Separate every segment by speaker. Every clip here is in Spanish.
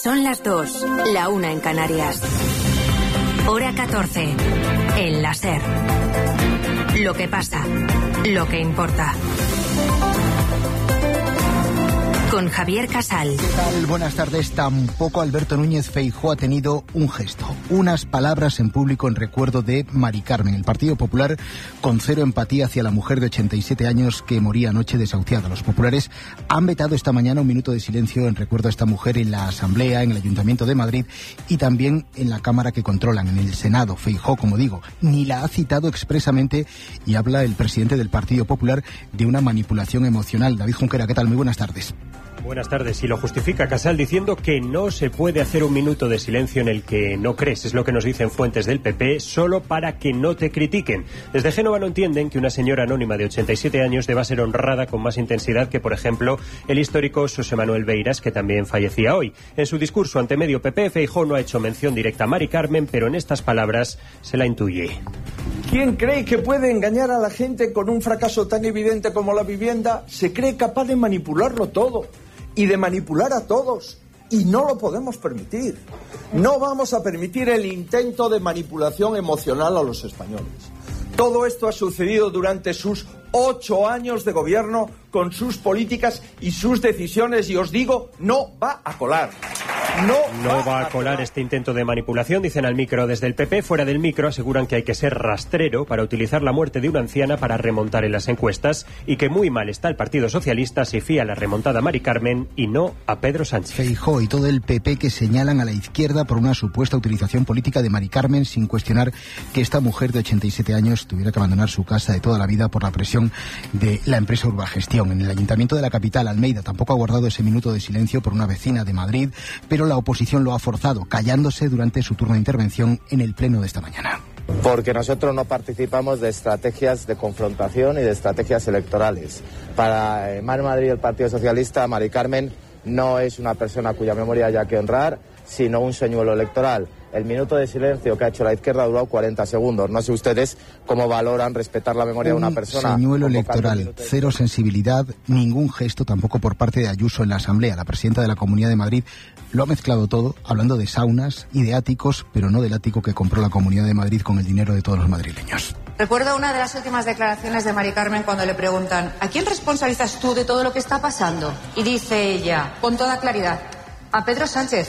Speaker 1: Son las 2, la 1 en Canarias. Hora 14, en la SER. Lo que pasa, lo que importa. Con Javier Casal.
Speaker 2: ¿Qué tal? Buenas tardes. Tampoco Alberto Núñez Feijóo ha tenido un gesto, unas palabras en público en recuerdo de Mari Carmen. El Partido Popular con cero empatía hacia la mujer de 87 años que moría anoche desahuciada. Los populares han vetado esta mañana un minuto de silencio en recuerdo a esta mujer en la Asamblea, en el Ayuntamiento de Madrid y también en la Cámara que controlan, en el Senado. Feijóo, como digo, ni la ha citado expresamente y habla el presidente del Partido Popular de una manipulación emocional. David Junquera, ¿qué tal? Muy buenas tardes.
Speaker 3: Buenas tardes. Y lo justifica Casal diciendo que no se puede hacer un minuto de silencio en el que no crees. Es lo que nos dicen fuentes del PP, solo para que no te critiquen. Desde Génova no entienden que una señora anónima de 87 años deba ser honrada con más intensidad que, por ejemplo, el histórico José Manuel Beiras, que también fallecía hoy. En su discurso ante medio PP, Feijóo no ha hecho mención directa a Mari Carmen, pero en estas palabras se la intuye.
Speaker 4: ¿Quién cree que puede engañar a la gente con un fracaso tan evidente como la vivienda? Se cree capaz de manipularlo todo y de manipular a todos, y no lo podemos permitir. No vamos a permitir el intento de manipulación emocional a los españoles. Todo esto ha sucedido durante sus 8 años de gobierno, con sus políticas y sus decisiones, y os digo, no va a colar. No va a colar este intento de manipulación, dicen al micro desde el PP. Fuera del micro aseguran que hay que ser rastrero para utilizar la muerte de una anciana para remontar en las encuestas, y que muy mal está el Partido Socialista si fía la remontada a Mari Carmen y no a Pedro Sánchez.
Speaker 2: Feijóo y todo el PP que señalan a la izquierda por una supuesta utilización política de Mari Carmen, sin cuestionar que esta mujer de 87 años tuviera que abandonar su casa de toda la vida por la presión de la empresa Urbagestión. En el Ayuntamiento de la capital, Almeida, tampoco ha guardado ese minuto de silencio por una vecina de Madrid, pero la oposición lo ha forzado, callándose durante su turno de intervención en el pleno de esta mañana.
Speaker 5: Porque nosotros no participamos de estrategias de confrontación y de estrategias electorales. Para Mar Madrid y el Partido Socialista, Mari Carmen no es una persona cuya memoria haya que honrar, sino un señuelo electoral. El minuto de silencio que ha hecho la izquierda ha durado 40 segundos. No sé ustedes cómo valoran respetar la memoria de una persona.
Speaker 2: Un señuelo electoral, cero sensibilidad, ningún gesto tampoco por parte de Ayuso en la Asamblea. La presidenta de la Comunidad de Madrid lo ha mezclado todo, hablando de saunas y de áticos, pero no del ático que compró la Comunidad de Madrid con el dinero de todos los madrileños.
Speaker 6: Recuerdo una de las últimas declaraciones de Mari Carmen cuando le preguntan ¿a quién responsabilizas tú de todo lo que está pasando? Y dice ella, con toda claridad, a Pedro Sánchez.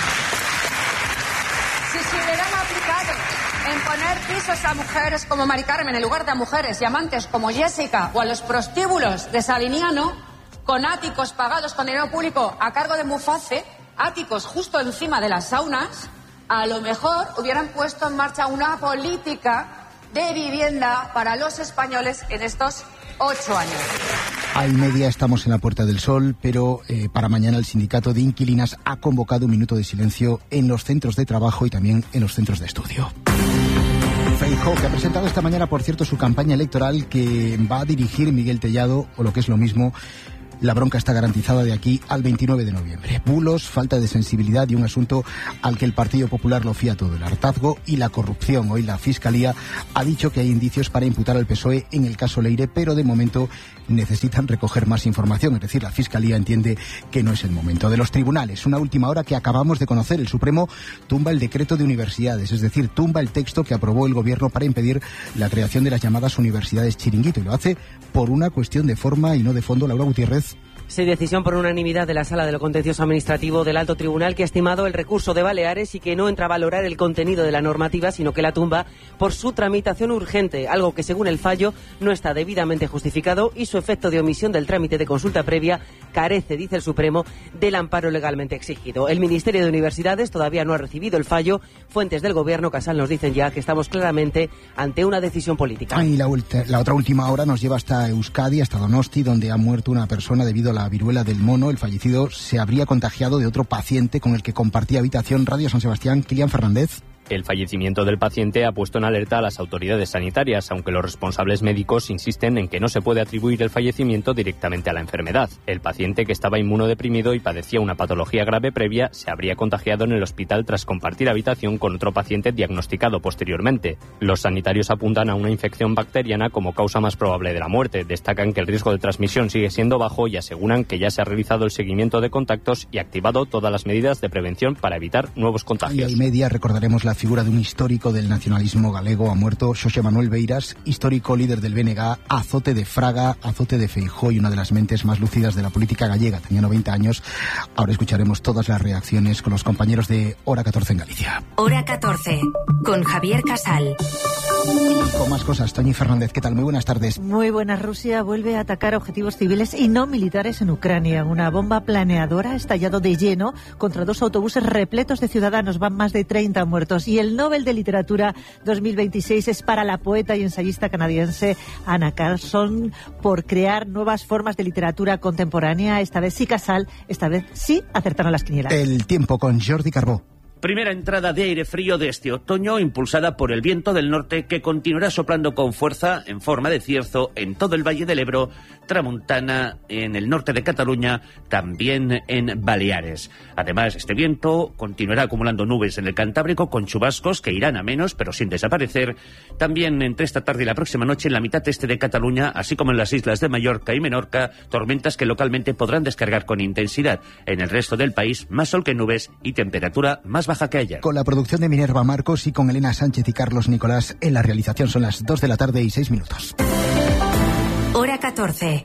Speaker 6: Si se hubieran aplicado en poner pisos a mujeres como Mari Carmen en lugar de a mujeres y amantes como Jessica o a los prostíbulos de Savignano, con áticos pagados con dinero público a cargo de Muface, áticos justo encima de las saunas, a lo mejor hubieran puesto en marcha una política de vivienda para los españoles en estos 8 años.
Speaker 2: A y media estamos en la Puerta del Sol, pero para mañana el sindicato de inquilinas ha convocado un minuto de silencio en los centros de trabajo y también en los centros de estudio. Feijóo, que ha presentado esta mañana, por cierto, su campaña electoral que va a dirigir Miguel Tellado, o lo que es lo mismo, la bronca está garantizada de aquí al 29 de noviembre. Bulos, falta de sensibilidad y un asunto al que el Partido Popular lo fía todo, el hartazgo y la corrupción. Hoy la Fiscalía ha dicho que hay indicios para imputar al PSOE en el caso Leire, pero de momento necesitan recoger más información. Es decir, la Fiscalía entiende que no es el momento. De los tribunales, una última hora que acabamos de conocer. El Supremo tumba el decreto de universidades, es decir, tumba el texto que aprobó el Gobierno para impedir la creación de las llamadas universidades chiringuito, y lo hace por una cuestión de forma y no de fondo. Laura Gutiérrez.
Speaker 7: Sí, decisión por unanimidad de la Sala de lo Contencioso Administrativo del Alto Tribunal, que ha estimado el recurso de Baleares y que no entra a valorar el contenido de la normativa, sino que la tumba por su tramitación urgente, algo que según el fallo no está debidamente justificado y su efecto de omisión del trámite de consulta previa carece, dice el Supremo, del amparo legalmente exigido. El Ministerio de Universidades todavía no ha recibido el fallo. Fuentes del Gobierno, Casal, nos dicen ya que estamos claramente ante una decisión política.
Speaker 2: Y la otra última hora nos lleva hasta Euskadi, hasta Donosti, donde ha muerto una persona debido a la viruela del mono. El fallecido se habría contagiado de otro paciente con el que compartía habitación. Radio San Sebastián, Kilian Fernández.
Speaker 8: El fallecimiento del paciente ha puesto en alerta a las autoridades sanitarias, aunque los responsables médicos insisten en que no se puede atribuir el fallecimiento directamente a la enfermedad. El paciente, que estaba inmunodeprimido y padecía una patología grave previa, se habría contagiado en el hospital tras compartir habitación con otro paciente diagnosticado posteriormente. Los sanitarios apuntan a una infección bacteriana como causa más probable de la muerte. Destacan que el riesgo de transmisión sigue siendo bajo y aseguran que ya se ha realizado el seguimiento de contactos y activado todas las medidas de prevención para evitar nuevos contagios.
Speaker 2: Y media recordaremos la figura de un histórico del nacionalismo galego. Ha muerto Xosé Manuel Beiras, histórico líder del BNG, azote de Fraga, azote de Feijóo y una de las mentes más lúcidas de la política gallega. Tenía 90 años. Ahora escucharemos todas las reacciones con los compañeros de Hora 14 en Galicia.
Speaker 1: Hora 14, con Javier Casal.
Speaker 2: Y con más cosas, Toñi Fernández, ¿qué tal? Muy buenas tardes.
Speaker 9: Muy buenas. Rusia vuelve a atacar objetivos civiles y no militares en Ucrania. Una bomba planeadora ha estallado de lleno contra 2 autobuses repletos de ciudadanos. Van más de 30 muertos. Y el Nobel de Literatura 2026 es para la poeta y ensayista canadiense Anna Carlson por crear nuevas formas de literatura contemporánea. Esta vez sí, Casal, esta vez sí acertaron las quinielas.
Speaker 2: El tiempo con Jordi Carbó.
Speaker 10: Primera entrada de aire frío de este otoño, impulsada por el viento del norte, que continuará soplando con fuerza en forma de cierzo en todo el Valle del Ebro, tramuntana en el norte de Cataluña, también en Baleares. Además, este viento continuará acumulando nubes en el Cantábrico con chubascos que irán a menos, pero sin desaparecer. También entre esta tarde y la próxima noche en la mitad este de Cataluña, así como en las islas de Mallorca y Menorca, tormentas que localmente podrán descargar con intensidad. En el resto del país, más sol que nubes y temperatura más baja que ayer.
Speaker 2: Con la producción de Minerva Marcos y con Elena Sánchez y Carlos Nicolás en la realización. Son las 2 de la tarde y 6 minutos.
Speaker 1: Hora 14.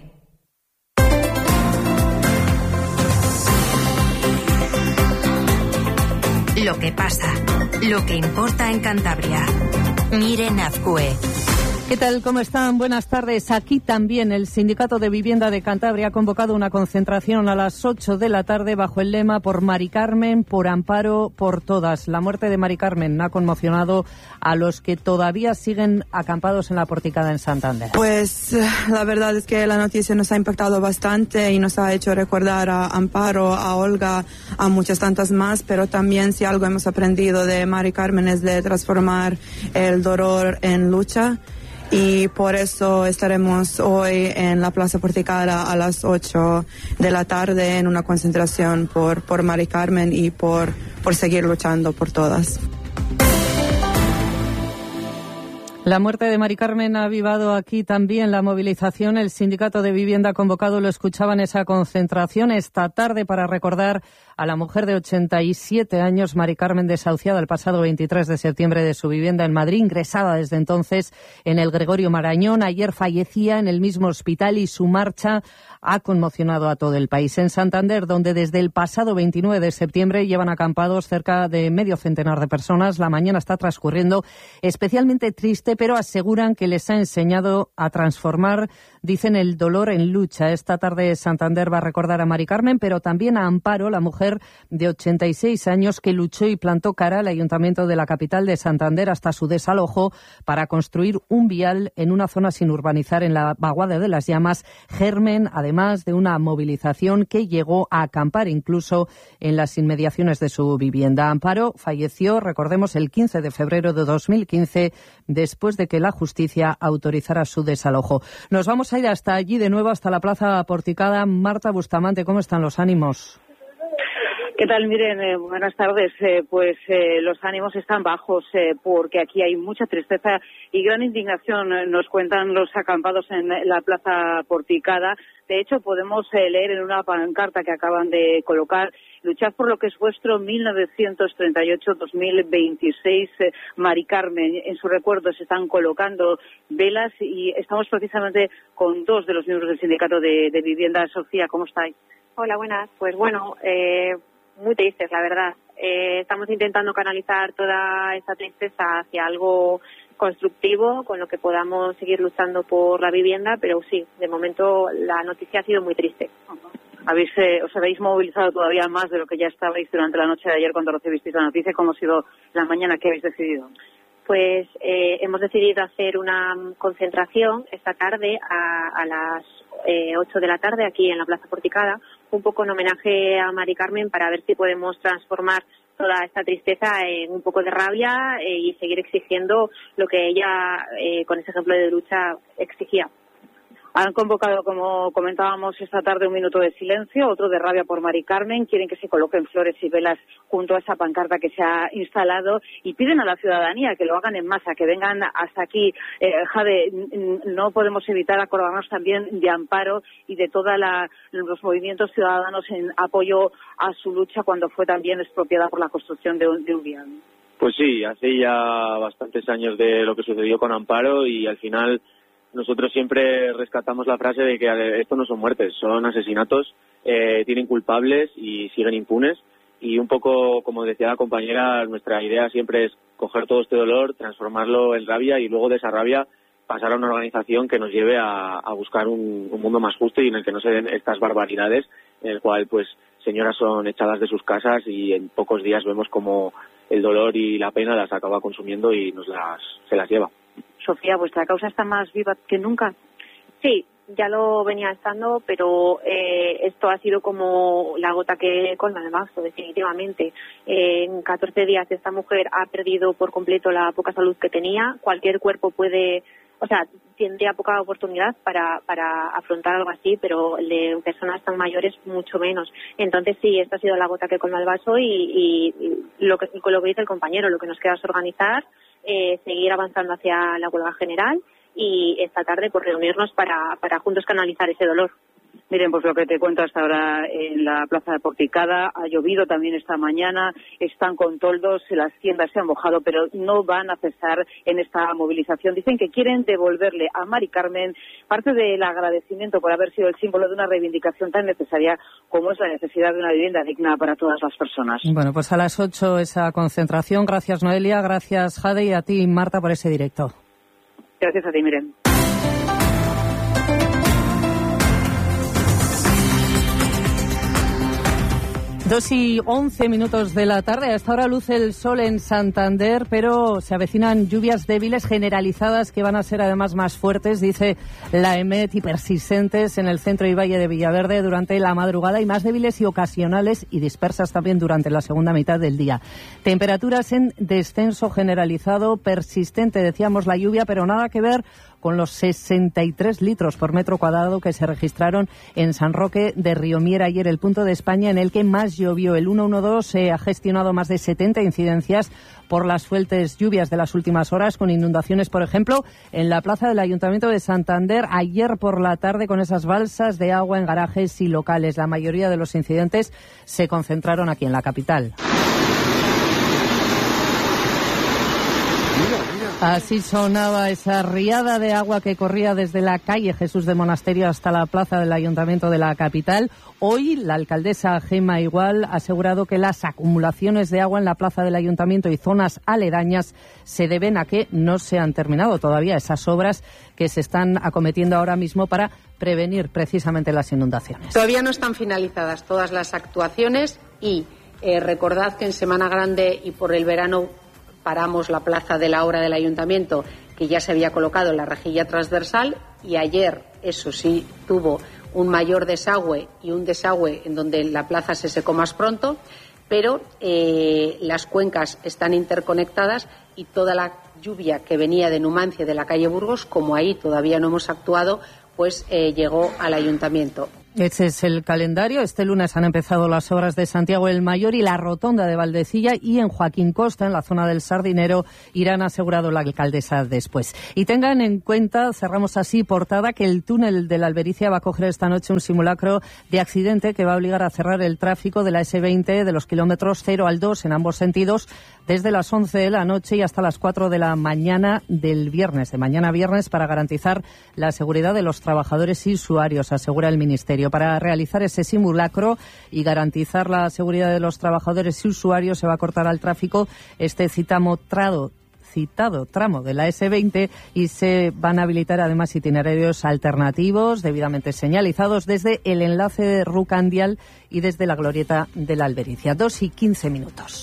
Speaker 1: Lo que pasa, lo que importa en Cantabria. Miren Azcue.
Speaker 11: ¿Qué tal? ¿Cómo están? Buenas tardes. Aquí también el Sindicato de Vivienda de Cantabria ha convocado una concentración a las 8 de la tarde bajo el lema Por Mari Carmen, por amparo, por todas. La muerte de Mari Carmen ha conmocionado a los que todavía siguen acampados en la Porticada en Santander.
Speaker 12: Pues la verdad es que la noticia nos ha impactado bastante y nos ha hecho recordar a Amparo, a Olga, a muchas tantas más, pero también si algo hemos aprendido de Mari Carmen es de transformar el dolor en lucha. Y por eso estaremos hoy en la Plaza Porticada a las 8 de la tarde en una concentración por Mari Carmen y por seguir luchando por todas.
Speaker 11: La muerte de Mari Carmen ha avivado aquí también la movilización. El Sindicato de Vivienda convocado, lo escuchaban, esa concentración esta tarde para recordar a la mujer de 87 años, Mari Carmen, desahuciada el pasado 23 de septiembre de su vivienda en Madrid, ingresada desde entonces en el Gregorio Marañón. Ayer fallecía en el mismo hospital y su marcha ha conmocionado a todo el país. En Santander, donde desde el pasado 29 de septiembre llevan acampados cerca de medio centenar de personas, la mañana está transcurriendo especialmente triste, pero aseguran que les ha enseñado a transformar, dicen, el dolor en lucha. Esta tarde Santander va a recordar a Mari Carmen, pero también a Amparo, la mujer de 86 años que luchó y plantó cara al Ayuntamiento de la capital de Santander hasta su desalojo para construir un vial en una zona sin urbanizar en la Vaguada de las Llamas, germen además de una movilización que llegó a acampar incluso en las inmediaciones de su vivienda. Amparo falleció, recordemos, el 15 de febrero de 2015, después de que la justicia autorizara su desalojo. Nos vamos a ir hasta allí de nuevo, hasta la Plaza Porticada. Marta Bustamante, ¿cómo están los ánimos?
Speaker 13: ¿Qué tal? Miren, buenas tardes. Los ánimos están bajos porque aquí hay mucha tristeza y gran indignación, nos cuentan los acampados en la Plaza Porticada. De hecho, podemos leer en una pancarta que acaban de colocar: luchad por lo que es vuestro 1938-2026, Mari Carmen. En su recuerdo se están colocando velas y estamos precisamente con dos de los miembros del Sindicato de Vivienda. Sofía, ¿cómo estáis?
Speaker 14: Hola, buenas. Pues bueno, muy tristes, la verdad. Estamos intentando canalizar toda esta tristeza hacia algo constructivo, con lo que podamos seguir luchando por la vivienda, pero sí, de momento la noticia ha sido muy triste.
Speaker 13: Os habéis movilizado todavía más de lo que ya estabais durante la noche de ayer cuando recibisteis la noticia. ¿Cómo ha sido la mañana? ¿Qué habéis decidido?
Speaker 14: Pues hemos decidido hacer una concentración esta tarde a las 8 de la tarde aquí en la Plaza Porticada, un poco en homenaje a Mari Carmen, para ver si podemos transformar toda esta tristeza en un poco de rabia y seguir exigiendo lo que ella, con ese ejemplo de lucha, exigía.
Speaker 13: Han convocado, como comentábamos esta tarde, un minuto de silencio, otro de rabia por Mari Carmen. Quieren que se coloquen flores y velas junto a esa pancarta que se ha instalado y piden a la ciudadanía que lo hagan en masa, que vengan hasta aquí. Jade, no podemos evitar acordarnos también de Amparo y de todos los movimientos ciudadanos en apoyo a su lucha cuando fue también expropiada por la construcción de un vial.
Speaker 15: Pues sí, hace ya bastantes años de lo que sucedió con Amparo y al final nosotros siempre rescatamos la frase de que esto no son muertes, son asesinatos, tienen culpables y siguen impunes. Y un poco, como decía la compañera, nuestra idea siempre es coger todo este dolor, transformarlo en rabia y luego de esa rabia pasar a una organización que nos lleve a buscar un mundo más justo y en el que no se den estas barbaridades, en el cual pues señoras son echadas de sus casas y en pocos días vemos como el dolor y la pena las acaba consumiendo y se las lleva.
Speaker 13: Sofía, ¿vuestra causa está más viva que nunca?
Speaker 14: Sí, ya lo venía estando, pero esto ha sido como la gota que colma el vaso, definitivamente. En 14 días esta mujer ha perdido por completo la poca salud que tenía. Cualquier cuerpo tendría poca oportunidad para afrontar algo así, pero el de personas tan mayores mucho menos. Entonces sí, esta ha sido la gota que colma el vaso y con lo que dice el compañero, lo que nos queda es organizar, seguir avanzando hacia la huelga general y esta tarde pues reunirnos para juntos canalizar ese dolor.
Speaker 13: Miren, pues lo que te cuento hasta ahora en la Plaza de Porticada, ha llovido también esta mañana, están con toldos, las tiendas se han mojado, pero no van a cesar en esta movilización. Dicen que quieren devolverle a Mari Carmen parte del agradecimiento por haber sido el símbolo de una reivindicación tan necesaria como es la necesidad de una vivienda digna para todas las personas.
Speaker 11: Bueno, pues a las 8 esa concentración. Gracias, Noelia, gracias, Jade, y a ti, Marta, por ese directo.
Speaker 13: Gracias a ti, Miren.
Speaker 11: 2:11 de la tarde. A esta hora luce el sol en Santander, pero se avecinan lluvias débiles generalizadas que van a ser además más fuertes, dice la EMET, y persistentes en el centro y valle de Villaverde durante la madrugada y más débiles y ocasionales y dispersas también durante la segunda mitad del día. Temperaturas en descenso generalizado, persistente, decíamos, la lluvia, pero nada que ver con los 63 litros por metro cuadrado que se registraron en San Roque de Riomier ayer, el punto de España en el que más llovió. El 112 ha gestionado más de 70 incidencias por las fuertes lluvias de las últimas horas, con inundaciones, por ejemplo, en la plaza del Ayuntamiento de Santander ayer por la tarde, con esas balsas de agua en garajes y locales. La mayoría de los incidentes se concentraron aquí en la capital. Así sonaba esa riada de agua que corría desde la calle Jesús de Monasterio hasta la plaza del Ayuntamiento de la capital. Hoy la alcaldesa Gemma Igual ha asegurado que las acumulaciones de agua en la plaza del Ayuntamiento y zonas aledañas se deben a que no se han terminado todavía esas obras que se están acometiendo ahora mismo para prevenir precisamente las inundaciones.
Speaker 6: Todavía no están finalizadas todas las actuaciones y recordad que en Semana Grande y por el verano paramos la plaza de la obra del Ayuntamiento, que ya se había colocado en la rejilla transversal, y ayer, eso sí, tuvo un mayor desagüe y un desagüe en donde la plaza se secó más pronto, pero las cuencas están interconectadas y toda la lluvia que venía de Numancia, de la calle Burgos, como ahí todavía no hemos actuado, pues llegó al Ayuntamiento.
Speaker 11: Ese es el calendario. Este lunes han empezado las obras de Santiago el Mayor y la Rotonda de Valdecilla, y en Joaquín Costa, en la zona del Sardinero, irán, asegurado la alcaldesa, después. Y tengan en cuenta, cerramos así portada, que el túnel de la Albericia va a coger esta noche un simulacro de accidente que va a obligar a cerrar el tráfico de la S20 de los kilómetros 0 al 2 en ambos sentidos desde las 11 de la noche y hasta las 4 de la mañana del viernes, de mañana viernes, para garantizar la seguridad de los trabajadores y usuarios, asegura el Ministerio. Para realizar ese simulacro y garantizar la seguridad de los trabajadores y usuarios, se va a cortar al tráfico este citado tramo de la S20 y se van a habilitar además itinerarios alternativos debidamente señalizados desde el enlace de Rucandial y desde la glorieta de la Albericia. 2:15.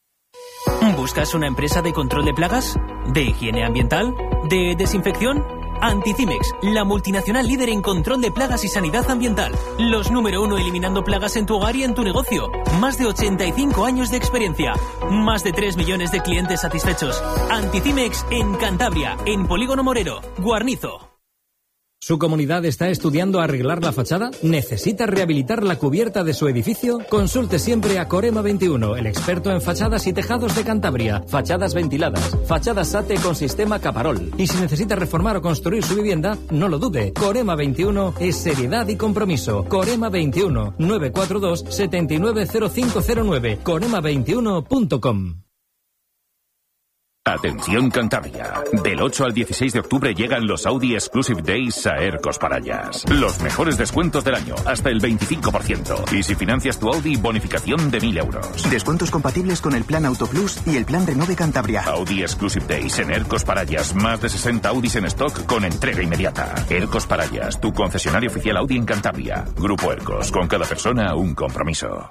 Speaker 16: ¿Buscas una empresa de control de plagas? ¿De higiene ambiental? ¿De desinfección? Anticimex, la multinacional líder en control de plagas y sanidad ambiental. Los número 1 eliminando plagas en tu hogar y en tu negocio. Más de 85 años de experiencia. Más de 3 millones de clientes satisfechos. Anticimex en Cantabria, en Polígono Morero, Guarnizo.
Speaker 17: ¿Su comunidad está estudiando arreglar la fachada? ¿Necesita rehabilitar la cubierta de su edificio? Consulte siempre a Corema 21, el experto en fachadas y tejados de Cantabria. Fachadas ventiladas, fachadas SATE con sistema Caparol. Y si necesita reformar o construir su vivienda, no lo dude. Corema 21 es seriedad y compromiso. Corema 21, 942 790509. Corema21.com.
Speaker 18: Atención Cantabria. Del 8 al 16 de octubre llegan los Audi Exclusive Days a Ercos Parallas. Los mejores descuentos del año, hasta el 25%. Y si financias tu Audi, bonificación de 1.000 euros.
Speaker 19: Descuentos compatibles con el plan Auto Plus y el plan Renove Cantabria.
Speaker 18: Audi Exclusive Days en Ercos Parallas. Más de 60 Audis en stock con entrega inmediata. Ercos Parallas, tu concesionario oficial Audi en Cantabria. Grupo Ercos, con cada persona un compromiso.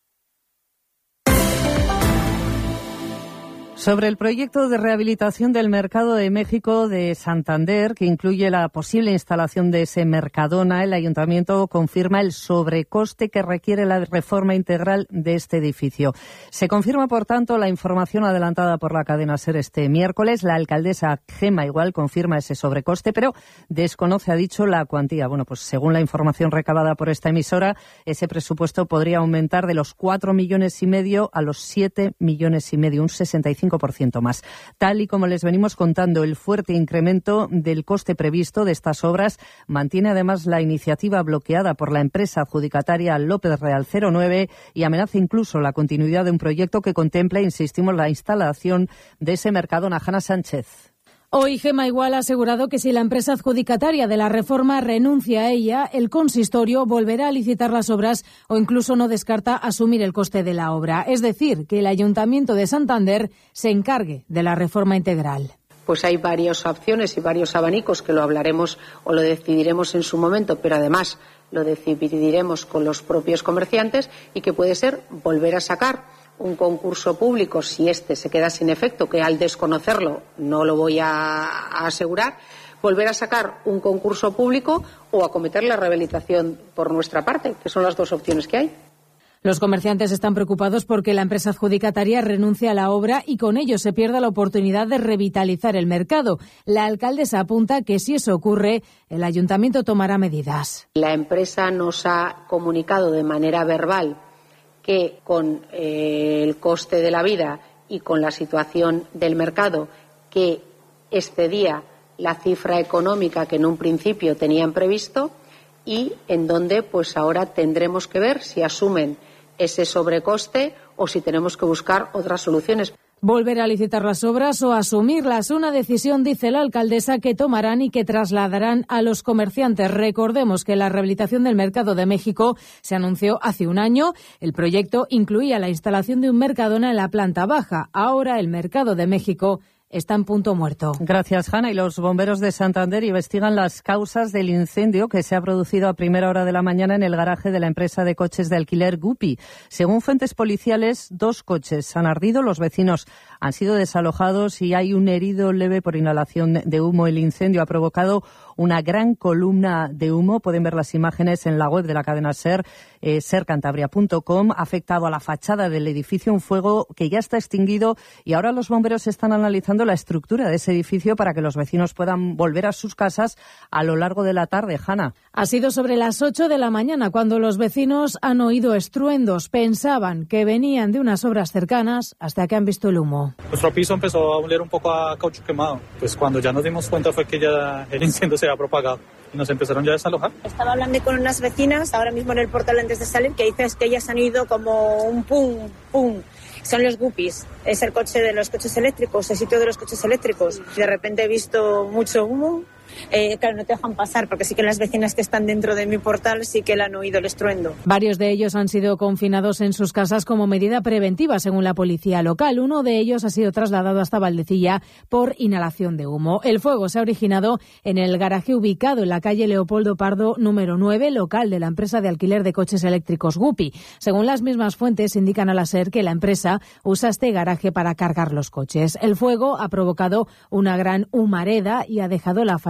Speaker 11: Sobre el proyecto de rehabilitación del Mercado de México de Santander, que incluye la posible instalación de ese Mercadona, el Ayuntamiento confirma el sobrecoste que requiere la reforma integral de este edificio. Se confirma, por tanto, la información adelantada por la cadena SER este miércoles. La alcaldesa Gemma Igual confirma ese sobrecoste, pero desconoce, ha dicho, la cuantía. Bueno, pues según la información recabada por esta emisora, ese presupuesto podría aumentar de los 4,5 millones a los 7,5 millones, un 65% más. Tal y como les venimos contando, el fuerte incremento del coste previsto de estas obras mantiene además la iniciativa bloqueada por la empresa adjudicataria López Real 09 y amenaza incluso la continuidad de un proyecto que contempla, insistimos, la instalación de ese Mercadona. Hanna Sánchez.
Speaker 20: Hoy Gemma Igual ha asegurado que si la empresa adjudicataria de la reforma renuncia a ella, el consistorio volverá a licitar las obras o incluso no descarta asumir el coste de la obra. Es decir, que el Ayuntamiento de Santander se encargue de la reforma integral.
Speaker 21: Pues hay varias opciones y varios abanicos que lo hablaremos o lo decidiremos en su momento, pero además lo decidiremos con los propios comerciantes y que puede ser volver a sacar un concurso público, si este se queda sin efecto, que al desconocerlo no lo voy a asegurar, volver a sacar un concurso público o acometer la rehabilitación por nuestra parte, que son las dos opciones que hay.
Speaker 20: Los comerciantes están preocupados porque la empresa adjudicataria renuncia a la obra y con ello se pierda la oportunidad de revitalizar el mercado. La alcaldesa apunta que si eso ocurre, el ayuntamiento tomará medidas.
Speaker 21: La empresa nos ha comunicado de manera verbal que con el coste de la vida y con la situación del mercado que excedía la cifra económica que en un principio tenían previsto y en donde pues ahora tendremos que ver si asumen ese sobrecoste o si tenemos que buscar otras soluciones.
Speaker 20: Volver a licitar las obras o asumirlas, una decisión, dice la alcaldesa, que tomarán y que trasladarán a los comerciantes. Recordemos que la rehabilitación del Mercado de México se anunció hace un año. El proyecto incluía la instalación de un Mercadona en la planta baja. Ahora el Mercado de México está en punto muerto.
Speaker 11: Gracias, Hanna. Y los bomberos de Santander investigan las causas del incendio que se ha producido a primera hora de la mañana en el garaje de la empresa de coches de alquiler Guppy. Según fuentes policiales, 2 coches han ardido, los vecinos han sido desalojados y hay un herido leve por inhalación de humo. El incendio ha provocado una gran columna de humo. Pueden ver las imágenes en la web de la cadena SER, sercantabria.com. Ha afectado a la fachada del edificio, un fuego que ya está extinguido y ahora los bomberos están analizando la estructura de ese edificio para que los vecinos puedan volver a sus casas a lo largo de la tarde. Hanna.
Speaker 20: Ha sido sobre las 8 de la mañana cuando los vecinos han oído estruendos. Pensaban que venían de unas obras cercanas hasta que han visto el humo.
Speaker 22: Nuestro piso empezó a oler un poco a caucho quemado. Pues cuando ya nos dimos cuenta fue que ya el incendio se había propagado y nos empezaron ya a desalojar.
Speaker 23: Estaba hablando con unas vecinas ahora mismo en el portal antes de salir que dices que ellas han oído como un pum, pum. Son los Guppys, es el coche de los coches eléctricos, el sitio de los coches eléctricos. De repente he visto mucho humo. Claro, no te dejan pasar porque sí que las vecinas que están dentro de mi portal sí que le han oído el estruendo.
Speaker 20: Varios de ellos han sido confinados en sus casas como medida preventiva, según la policía local. Uno de ellos ha sido trasladado hasta Valdecilla por inhalación de humo. El fuego se ha originado en el garaje ubicado en la calle Leopoldo Pardo número 9, local de la empresa de alquiler de coches eléctricos Guppy. Según las mismas fuentes, indican a la SER que la empresa usa este garaje para cargar los coches. El fuego ha provocado una gran humareda y ha dejado la fachada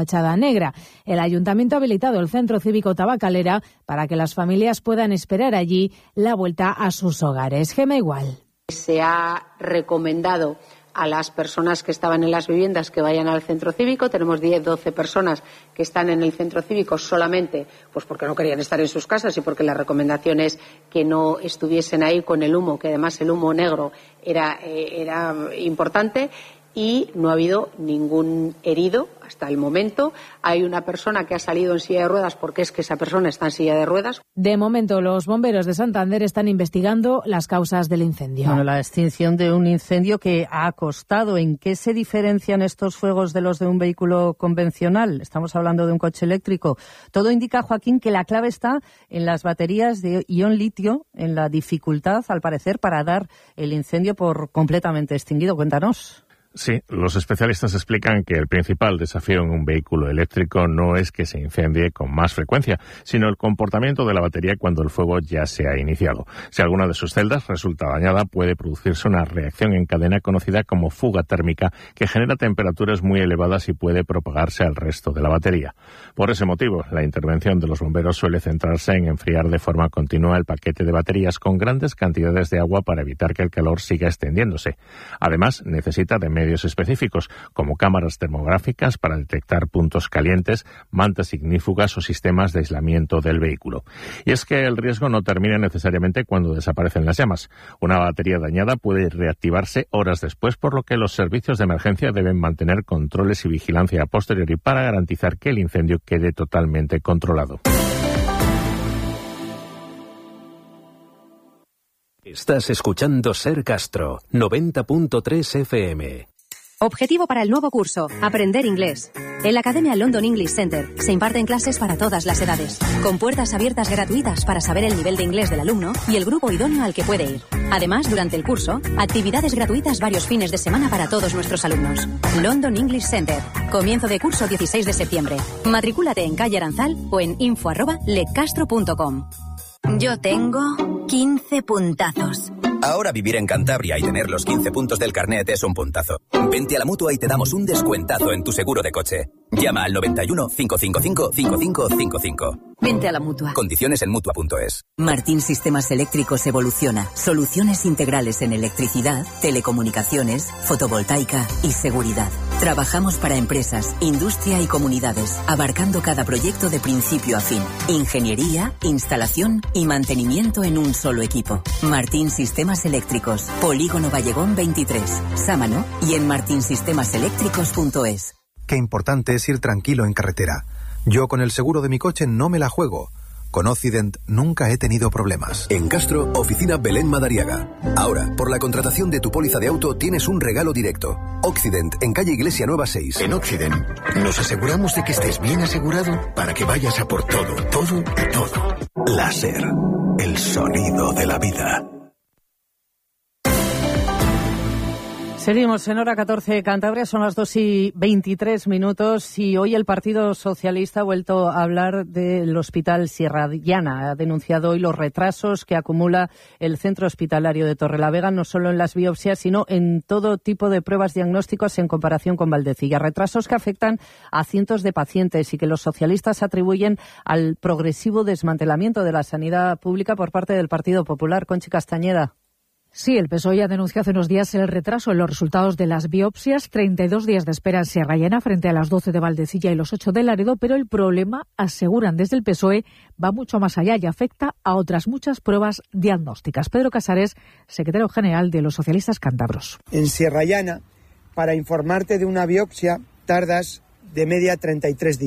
Speaker 20: fachada negra. El ayuntamiento ha habilitado el centro cívico Tabacalera para que las familias puedan esperar allí la vuelta a sus hogares. Gema Igual.
Speaker 21: Se ha recomendado a las personas que estaban en las viviendas que vayan al centro cívico. Tenemos 10-12 personas que están en el centro cívico solamente pues porque no querían estar en sus casas y porque la recomendación es que no estuviesen ahí con el humo, que además el humo negro era importante, y no ha habido ningún herido hasta el momento. Hay una persona que ha salido en silla de ruedas porque es que esa persona está en silla de ruedas.
Speaker 20: De momento, los bomberos de Santander están investigando las causas del incendio.
Speaker 11: Bueno, la extinción de un incendio que ha costado. ¿En qué se diferencian estos fuegos de los de un vehículo convencional? Estamos hablando de un coche eléctrico. Todo indica, Joaquín, que la clave está en las baterías de ion litio, en la dificultad, al parecer, para dar el incendio por completamente extinguido. Cuéntanos.
Speaker 3: Sí, los especialistas explican que el principal desafío en un vehículo eléctrico no es que se incendie con más frecuencia, sino el comportamiento de la batería cuando el fuego ya se ha iniciado. Si alguna de sus celdas resulta dañada, puede producirse una reacción en cadena conocida como fuga térmica, que genera temperaturas muy elevadas y puede propagarse al resto de la batería. Por ese motivo, la intervención de los bomberos suele centrarse en enfriar de forma continua el paquete de baterías con grandes cantidades de agua para evitar que el calor siga extendiéndose. Además, necesita de medios específicos, como cámaras termográficas para detectar puntos calientes, mantas ignífugas o sistemas de aislamiento del vehículo. Y es que el riesgo no termina necesariamente cuando desaparecen las llamas. Una batería dañada puede reactivarse horas después, por lo que los servicios de emergencia deben mantener controles y vigilancia a posteriori para garantizar que el incendio quede totalmente controlado.
Speaker 4: Estás escuchando Ser Castro, 90.3 FM.
Speaker 1: Objetivo para el nuevo curso, aprender inglés. En la Academia London English Center se imparten clases para todas las edades, con puertas abiertas gratuitas para saber el nivel de inglés del alumno y el grupo idóneo al que puede ir. Además, durante el curso, actividades gratuitas varios fines de semana para todos nuestros alumnos. London English Center. Comienzo de curso 16 de septiembre. Matricúlate en calle Aranzal o en info@lecastro.com.
Speaker 5: Yo tengo 15 puntazos.
Speaker 24: Ahora vivir en Cantabria y tener los 15 puntos del carnet es un puntazo. Vente a la Mutua y te damos un descuentazo en tu seguro de coche. Llama al 91 555 5555.
Speaker 5: Vente a la Mutua.
Speaker 24: Condiciones en Mutua.es.
Speaker 5: Martín Sistemas Eléctricos evoluciona. Soluciones integrales en electricidad, telecomunicaciones, fotovoltaica y seguridad. Trabajamos para empresas, industria y comunidades, abarcando cada proyecto de principio a fin. Ingeniería, instalación y mantenimiento en un solo equipo. Martín Sistemas Eléctricos. Polígono Vallegón 23, Sámano y en martinsistemaseletricos.es.
Speaker 25: Qué importante es ir tranquilo en carretera. Yo con el seguro de mi coche no me la juego. Con Occident nunca he tenido problemas.
Speaker 26: En Castro, oficina Belén Madariaga. Ahora, por la contratación de tu póliza de auto, tienes un regalo directo. Occident, en calle Iglesia Nueva 6.
Speaker 27: En Occident, nos aseguramos de que estés bien asegurado para que vayas a por todo, todo y todo. Láser, el sonido de la vida.
Speaker 11: Seguimos en hora 14 Cantabria, son las 2:23 y hoy el Partido Socialista ha vuelto a hablar del Hospital Sierra Llana. Ha denunciado hoy los retrasos que acumula el centro hospitalario de Torrelavega, no solo en las biopsias, sino en todo tipo de pruebas diagnósticas en comparación con Valdecilla. Retrasos que afectan a cientos de pacientes y que los socialistas atribuyen al progresivo desmantelamiento de la sanidad pública por parte del Partido Popular. Conchi Castañeda.
Speaker 28: Sí, el PSOE ya denunció hace unos días el retraso en los resultados de las biopsias, 32 días de espera en Sierra Llana frente a las 12 de Valdecilla y los 8 de Laredo, pero el problema, aseguran desde el PSOE, va mucho más allá y afecta a otras muchas pruebas diagnósticas. Pedro Casares, secretario general de los socialistas cántabros.
Speaker 29: En Sierra Llana, para informarte de una biopsia, tardas de media 33 días.